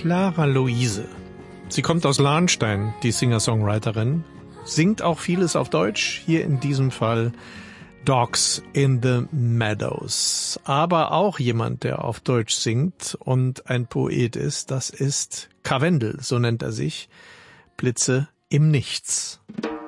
Clara Luise. Sie kommt aus Lahnstein, die Singer-Songwriterin, singt auch vieles auf Deutsch, hier in diesem Fall Dogs in the Meadows. Aber auch jemand, der auf Deutsch singt und ein Poet ist, das ist Karwendel, so nennt er sich, Blitze im Nichts.